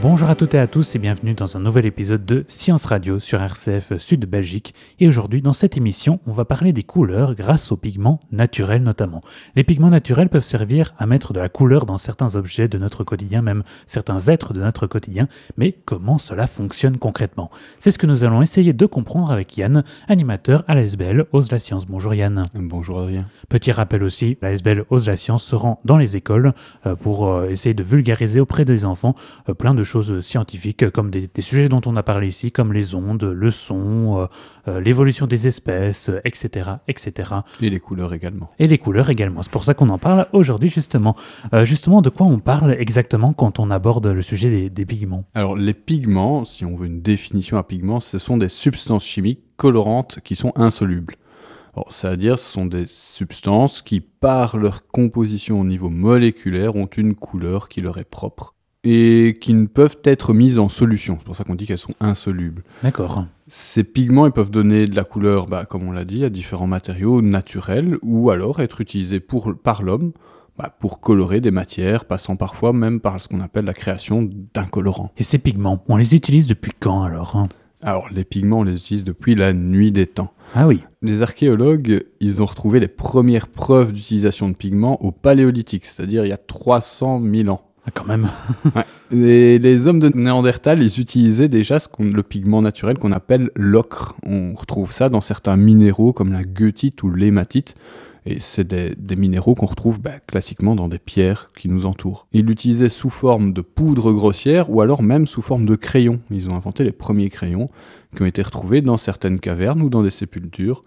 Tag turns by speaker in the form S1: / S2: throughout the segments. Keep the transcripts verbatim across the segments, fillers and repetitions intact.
S1: Bonjour à toutes et à tous et bienvenue dans un nouvel épisode de Science Radio sur R C F Sud Belgique. Et aujourd'hui, dans cette émission, on va parler des couleurs grâce aux pigments naturels notamment. Les pigments naturels peuvent servir à mettre de la couleur dans certains objets de notre quotidien, même certains êtres de notre quotidien. Mais comment cela fonctionne concrètement ? C'est ce que nous allons essayer de comprendre avec Yann, animateur à l'A S B L Ose la Science. Bonjour Yann.
S2: Bonjour Adrien.
S1: Petit rappel aussi, l'A S B L Ose la Science se rend dans les écoles euh, pour euh, essayer de vulgariser auprès des enfants euh, plein de choses scientifiques, comme des, des sujets dont on a parlé ici, comme les ondes, le son, euh, euh, l'évolution des espèces, euh, et cetera, et cetera.
S2: Et les couleurs également.
S1: Et les couleurs également. C'est pour ça qu'on en parle aujourd'hui, justement. Euh, justement, de quoi on parle exactement quand on aborde le sujet des, des pigments ?
S2: Alors, les pigments, si on veut une définition à pigments, ce sont des substances chimiques colorantes qui sont insolubles. Alors, c'est-à-dire, ce sont des substances qui, par leur composition au niveau moléculaire, ont une couleur qui leur est propre et qui ne peuvent être mises en solution. C'est pour ça qu'on dit qu'elles sont insolubles.
S1: D'accord.
S2: Ces pigments, ils peuvent donner de la couleur, bah, comme on l'a dit, à différents matériaux naturels, ou alors être utilisés pour, par l'homme bah, pour colorer des matières, passant parfois même par ce qu'on appelle la création d'un colorant.
S1: Et ces pigments, on les utilise depuis quand alors ?
S2: Alors, les pigments, on les utilise depuis la nuit des temps.
S1: Ah oui.
S2: Les archéologues, ils ont retrouvé les premières preuves d'utilisation de pigments au Paléolithique, c'est-à-dire il y a trois cent mille ans.
S1: Ah, quand même.
S2: Ouais. Et les hommes de Néandertal, ils utilisaient déjà ce qu'on, le pigment naturel qu'on appelle l'ocre. On retrouve ça dans certains minéraux comme la goethite ou l'hématite. Et c'est des, des minéraux qu'on retrouve bah, classiquement dans des pierres qui nous entourent. Ils l'utilisaient sous forme de poudre grossière ou alors même sous forme de crayons. Ils ont inventé les premiers crayons qui ont été retrouvés dans certaines cavernes ou dans des sépultures.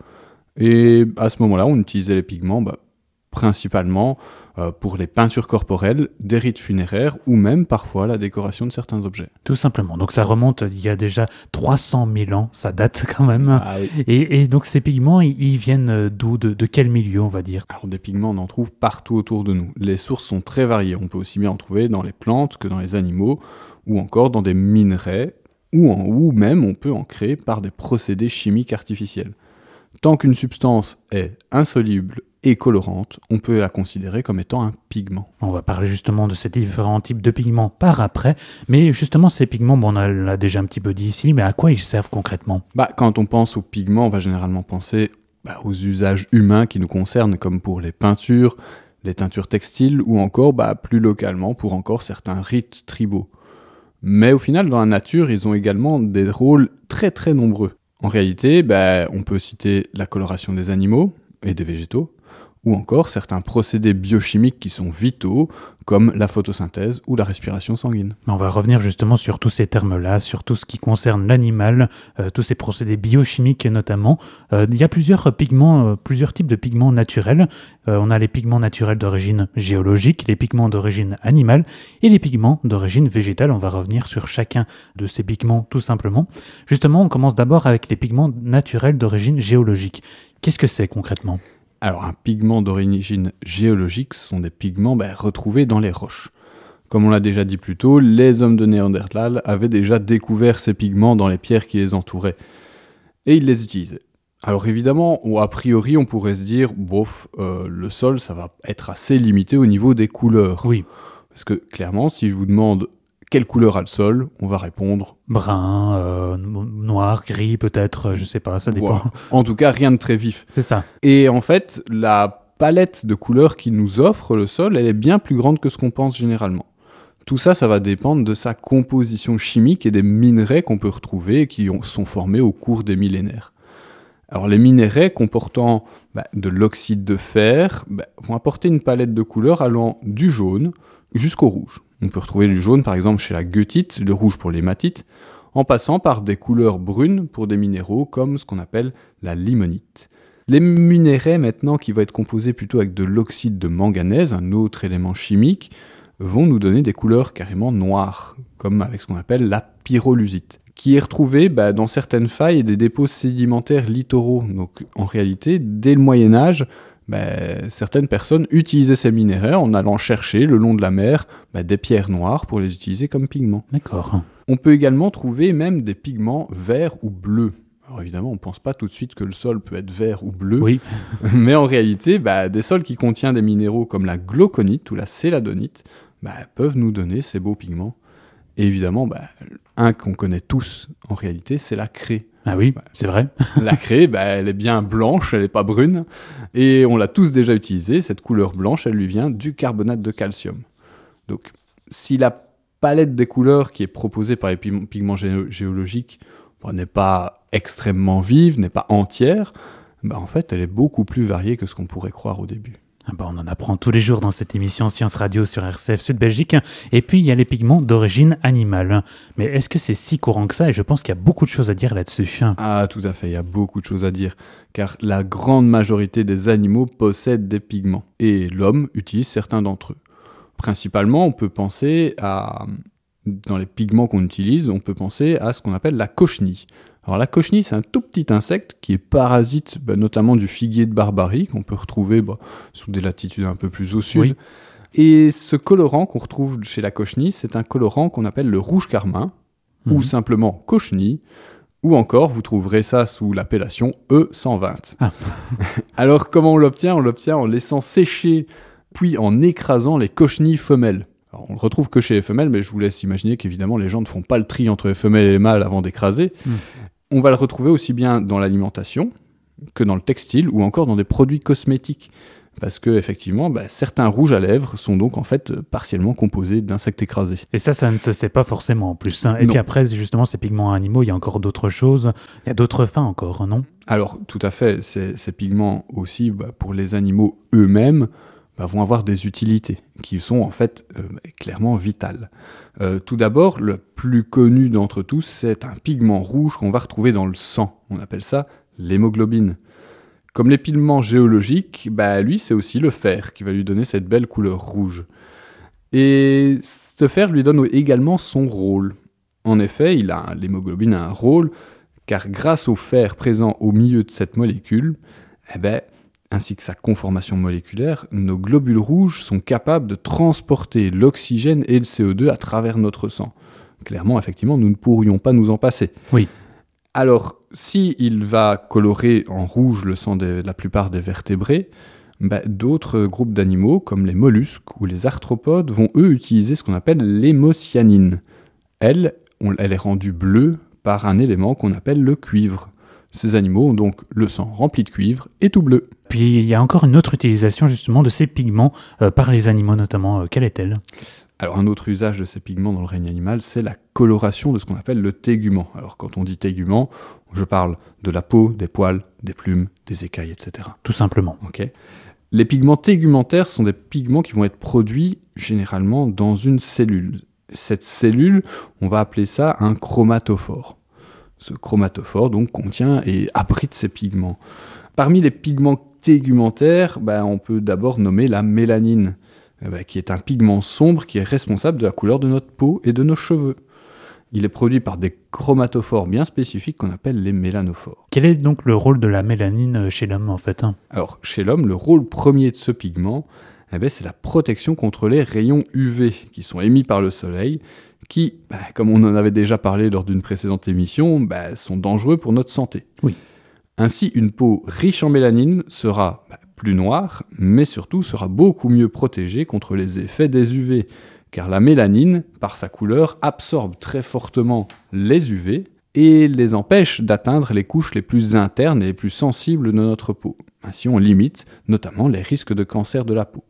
S2: Et à ce moment-là, on utilisait les pigments bah, principalement euh, pour les peintures corporelles, des rites funéraires ou même parfois la décoration de certains objets.
S1: Tout simplement. Donc ça remonte il y a déjà trois cent mille ans, ça date quand même.
S2: Ah oui.
S1: Et, et donc ces pigments, ils, ils viennent d'où, de, de quel milieu on va dire ?
S2: Alors des pigments, on en trouve partout autour de nous. Les sources sont très variées. On peut aussi bien en trouver dans les plantes que dans les animaux ou encore dans des minerais ou, en, ou même on peut en créer par des procédés chimiques artificiels. Tant qu'une substance est insoluble et colorante, on peut la considérer comme étant un pigment.
S1: On va parler justement de ces différents types de pigments par après, mais justement ces pigments, bon, on l'a déjà un petit peu dit ici, mais à quoi ils servent concrètement ?
S2: Bah, quand on pense aux pigments, on va généralement penser bah, aux usages humains qui nous concernent, comme pour les peintures, les teintures textiles, ou encore bah, plus localement pour encore certains rites tribaux. Mais au final, dans la nature, ils ont également des rôles très très nombreux. En réalité, bah, on peut citer la coloration des animaux et des végétaux, ou encore certains procédés biochimiques qui sont vitaux, comme la photosynthèse ou la respiration sanguine.
S1: On va revenir justement sur tous ces termes-là, sur tout ce qui concerne l'animal, euh, tous ces procédés biochimiques notamment. Euh, il y a plusieurs pigments, euh, plusieurs types de pigments naturels. Euh, on a les pigments naturels d'origine géologique, les pigments d'origine animale et les pigments d'origine végétale. On va revenir sur chacun de ces pigments tout simplement. Justement, on commence d'abord avec les pigments naturels d'origine géologique. Qu'est-ce que c'est concrètement ?
S2: Alors, un pigment d'origine géologique, ce sont des pigments bah, retrouvés dans les roches. Comme on l'a déjà dit plus tôt, les hommes de Néandertal avaient déjà découvert ces pigments dans les pierres qui les entouraient. Et ils les utilisaient. Alors évidemment, ou a priori, on pourrait se dire, bof, euh, le sol, ça va être assez limité au niveau des couleurs.
S1: Oui.
S2: Parce que clairement, si je vous demande quelle couleur a le sol, on va répondre
S1: brun, euh, noir, gris peut-être, je sais pas, ça dépend.
S2: Voilà. En tout cas, rien de très vif.
S1: C'est ça.
S2: Et en fait, la palette de couleurs qu'il nous offre le sol, elle est bien plus grande que ce qu'on pense généralement. Tout ça, ça va dépendre de sa composition chimique et des minerais qu'on peut retrouver et qui ont, sont formés au cours des millénaires. Alors les minerais comportant bah, de l'oxyde de fer bah, vont apporter une palette de couleurs allant du jaune jusqu'au rouge. On peut retrouver du jaune par exemple chez la goethite, le rouge pour l'hématite, en passant par des couleurs brunes pour des minéraux comme ce qu'on appelle la limonite. Les minerais maintenant qui vont être composés plutôt avec de l'oxyde de manganèse, un autre élément chimique, vont nous donner des couleurs carrément noires, comme avec ce qu'on appelle la pyrolusite, qui est retrouvée bah, dans certaines failles et des dépôts sédimentaires littoraux. Donc en réalité, dès le Moyen-Âge, bah, certaines personnes utilisaient ces minéraux en allant chercher le long de la mer bah, des pierres noires pour les utiliser comme pigments.
S1: D'accord.
S2: On peut également trouver même des pigments verts ou bleus. Alors évidemment, on ne pense pas tout de suite que le sol peut être vert ou bleu,
S1: oui.
S2: mais en réalité, bah, des sols qui contiennent des minéraux comme la glauconite ou la céladonite bah, peuvent nous donner ces beaux pigments. Et évidemment, bah, un qu'on connaît tous en réalité, c'est la craie.
S1: Ah oui, bah, c'est vrai.
S2: La craie, bah, elle est bien blanche, elle n'est pas brune. Et on l'a tous déjà utilisée. Cette couleur blanche, elle lui vient du carbonate de calcium. Donc, si la palette des couleurs qui est proposée par les pigments gé- géologiques bah, n'est pas extrêmement vive, n'est pas entière, bah, en fait, elle est beaucoup plus variée que ce qu'on pourrait croire au début.
S1: Ah bah, on en apprend tous les jours dans cette émission Science Radio sur R C F Sud Belgique. Et puis, il y a les pigments d'origine animale. Mais est-ce que c'est si courant que ça ? Et je pense qu'il y a beaucoup de choses à dire là-dessus.
S2: Ah, tout à fait, il y a beaucoup de choses à dire. Car la grande majorité des animaux possèdent des pigments. Et l'homme utilise certains d'entre eux. Principalement, on peut penser à... Dans les pigments qu'on utilise, on peut penser à ce qu'on appelle la cochenille. Alors la cochenille, c'est un tout petit insecte qui est parasite bah, notamment du figuier de Barbarie, qu'on peut retrouver bah, sous des latitudes un peu plus au sud.
S1: Oui.
S2: Et ce colorant qu'on retrouve chez la cochenille, c'est un colorant qu'on appelle le rouge carmin, mmh. ou simplement cochenille, ou encore vous trouverez ça sous l'appellation E cent vingt. Ah. Alors comment on l'obtient ? On l'obtient en laissant sécher, puis en écrasant les cochenilles femelles. Alors, on le retrouve que chez les femelles, mais je vous laisse imaginer qu'évidemment les gens ne font pas le tri entre les femelles et les mâles avant d'écraser. Mmh. On va le retrouver aussi bien dans l'alimentation que dans le textile ou encore dans des produits cosmétiques. Parce que effectivement, bah, certains rouges à lèvres sont donc en fait partiellement composés d'insectes écrasés.
S1: Et ça, ça ne se sait pas forcément en plus. Hein. Et
S2: non.
S1: puis après, justement, ces pigments animaux, il y a encore d'autres choses. Il y a d'autres fins encore, non ?
S2: Alors, tout à fait. Ces, ces pigments aussi, bah, pour les animaux eux-mêmes, bah, vont avoir des utilités qui sont en fait euh, clairement vitales. Euh, tout d'abord, le plus connu d'entre tous, c'est un pigment rouge qu'on va retrouver dans le sang. On appelle ça l'hémoglobine. Comme les pigments géologiques, bah, lui, c'est aussi le fer qui va lui donner cette belle couleur rouge. Et ce fer lui donne également son rôle. En effet, il a, l'hémoglobine a un rôle, car grâce au fer présent au milieu de cette molécule, eh ben, ainsi que sa conformation moléculaire, nos globules rouges sont capables de transporter l'oxygène et le C O deux à travers notre sang. Clairement, effectivement, nous ne pourrions pas nous en passer.
S1: Oui.
S2: Alors, s'il va colorer en rouge le sang de la plupart des vertébrés, bah, d'autres groupes d'animaux, comme les mollusques ou les arthropodes, vont eux utiliser ce qu'on appelle l'hémocyanine. Elle, on, elle est rendue bleue par un élément qu'on appelle le cuivre. Ces animaux ont donc le sang rempli de cuivre et tout bleu.
S1: Puis il y a encore une autre utilisation justement de ces pigments euh, par les animaux notamment. Euh, quelle est-elle ?
S2: Alors un autre usage de ces pigments dans le règne animal, c'est la coloration de ce qu'on appelle le tégument. Alors quand on dit tégument, je parle de la peau, des poils, des plumes, des écailles, et cetera.
S1: Tout simplement.
S2: Okay. Les pigments tégumentaires sont des pigments qui vont être produits généralement dans une cellule. Cette cellule, on va appeler ça un chromatophore. Ce chromatophore donc contient et abrite ces pigments. Parmi les pigments tégumentaires, bah, on peut d'abord nommer la mélanine, eh ben, qui est un pigment sombre qui est responsable de la couleur de notre peau et de nos cheveux. Il est produit par des chromatophores bien spécifiques qu'on appelle les mélanophores.
S1: Quel est donc le rôle de la mélanine chez l'homme en fait ?
S2: Alors, chez l'homme, le rôle premier de ce pigment, eh ben, c'est la protection contre les rayons U V qui sont émis par le soleil, qui, bah, comme on en avait déjà parlé lors d'une précédente émission, bah, sont dangereux pour notre santé.
S1: Oui.
S2: Ainsi, une peau riche en mélanine sera bah, plus noire, mais surtout sera beaucoup mieux protégée contre les effets des U V, car la mélanine, par sa couleur, absorbe très fortement les U V et les empêche d'atteindre les couches les plus internes et les plus sensibles de notre peau. Ainsi, on limite notamment les risques de cancer de la peau.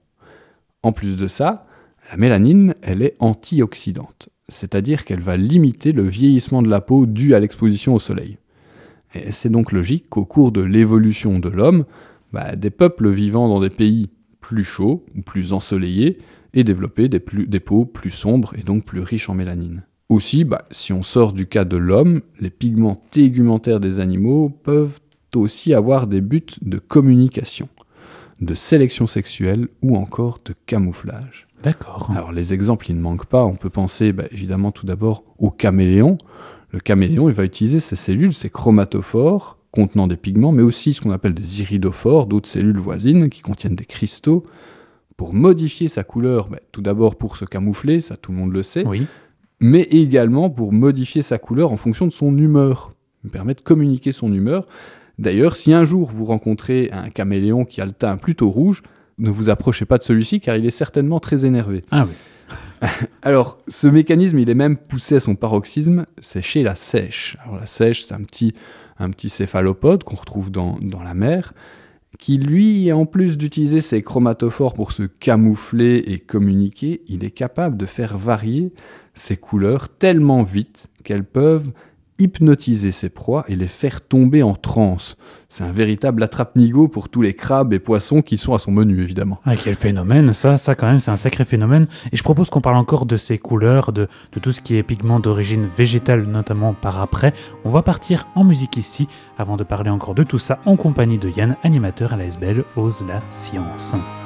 S2: En plus de ça, la mélanine, elle est antioxydante, c'est-à-dire qu'elle va limiter le vieillissement de la peau dû à l'exposition au soleil. Et c'est donc logique qu'au cours de l'évolution de l'homme, bah, des peuples vivant dans des pays plus chauds ou plus ensoleillés aient développé des, plus, des peaux plus sombres et donc plus riches en mélanine. Aussi, bah, si on sort du cas de l'homme, les pigments tégumentaires des animaux peuvent aussi avoir des buts de communication, de sélection sexuelle ou encore de camouflage.
S1: D'accord.
S2: Alors les exemples, ils ne manquent pas. On peut penser bah, évidemment tout d'abord au caméléon. Le caméléon, il va utiliser ces cellules, ces chromatophores contenant des pigments, mais aussi ce qu'on appelle des iridophores, d'autres cellules voisines qui contiennent des cristaux, pour modifier sa couleur. Bah, tout d'abord pour se camoufler, ça tout le monde le sait,
S1: oui.
S2: mais également pour modifier sa couleur en fonction de son humeur. Il permet de communiquer son humeur. D'ailleurs, si un jour vous rencontrez un caméléon qui a le teint plutôt rouge, ne vous approchez pas de celui-ci car il est certainement très énervé.
S1: Ah oui.
S2: Alors, ce mécanisme, il est même poussé à son paroxysme, c'est chez la seiche. Alors, la seiche, c'est un petit, un petit céphalopode qu'on retrouve dans, dans la mer, qui, lui, en plus d'utiliser ses chromatophores pour se camoufler et communiquer, il est capable de faire varier ses couleurs tellement vite qu'elles peuvent hypnotiser ses proies et les faire tomber en transe. C'est un véritable attrape-nigo pour tous les crabes et poissons qui sont à son menu, évidemment.
S1: Ah, quel phénomène, ça, ça quand même, c'est un sacré phénomène. Et je propose qu'on parle encore de ces couleurs, de, de tout ce qui est pigments d'origine végétale, notamment par après. On va partir en musique ici, avant de parler encore de tout ça, en compagnie de Yann, animateur à l'A S B L Ose la Science.